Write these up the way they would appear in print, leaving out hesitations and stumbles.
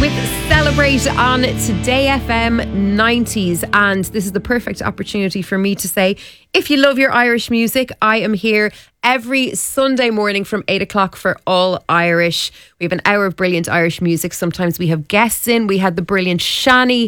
with Celebrate on Today FM 90s. And this is the perfect opportunity for me to say, if you love your Irish music, I am here every Sunday morning from 8 o'clock for All Irish. We have an hour of brilliant Irish music. Sometimes we have guests in. We had the brilliant Shani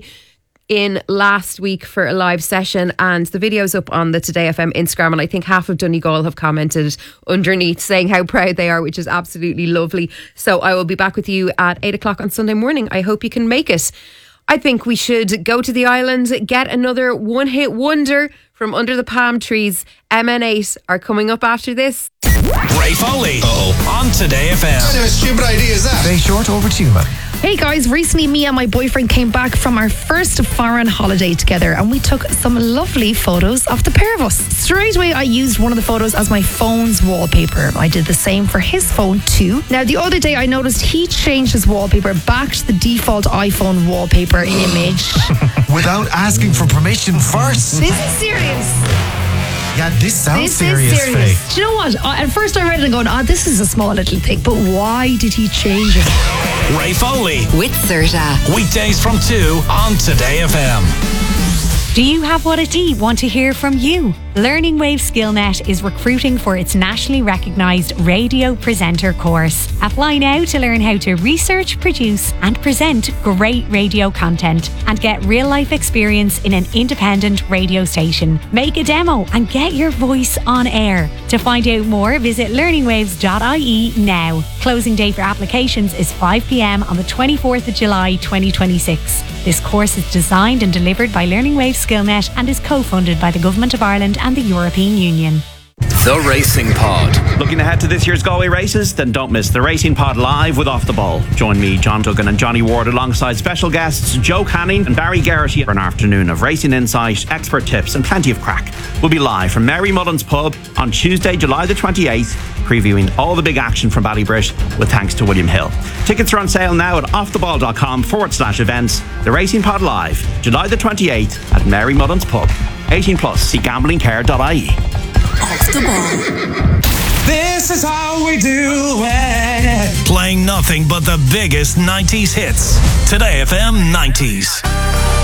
in last week for a live session, and the video's up on the Today FM Instagram, and I think half of Donegal have commented underneath saying how proud they are, which is absolutely lovely. So I will be back with you at 8 o'clock on Sunday morning. I hope you can make it. I think we should go to the island, get another one-hit wonder from under the palm trees. MN8 are coming up after this. Ray Foley on Today FM. What kind of a stupid idea is that? Very short, over to you, man. Hey guys, recently me and my boyfriend came back from our first foreign holiday together, and we took some lovely photos of the pair of us. Straight away I used one of the photos as my phone's wallpaper. I did the same for his phone too. Now the other day I noticed he changed his wallpaper back to the default iPhone wallpaper image. Without asking for permission first. This is serious. Yeah, this sounds serious, Faye. Do you know what? At first I read it and going, this is a small little thing, but why did he change it? Ray Foley with Serta. Weekdays from 2 on Today FM. Do you have what it is? Want to hear from you? Learning Wave SkillNet is recruiting for its nationally recognised radio presenter course. Apply now to learn how to research, produce and present great radio content and get real life experience in an independent radio station. Make a demo and get your voice on air. To find out more, visit learningwaves.ie now. Closing date for applications is 5 p.m. on the 24th of July 2026. This course is designed and delivered by Learning Wave SkillNet and is co-funded by the Government of Ireland and the European Union. The Racing Pod. Looking ahead to this year's Galway races? Then don't miss the Racing Pod live with Off the Ball. Join me, John Duggan and Johnny Ward alongside special guests Joe Canning and Barry Garrity for an afternoon of racing insight, expert tips and plenty of crack. We'll be live from Mary Mullen's Pub on Tuesday, July the 28th, previewing all the big action from Ballybrit with thanks to William Hill. Tickets are on sale now at offtheball.com/events. The Racing Pod live, July the 28th at Mary Mullen's Pub. 18 plus, see gamblingcare.ie. Off the ball. This is how we do it. Playing nothing but the biggest 90s hits. Today FM 90s.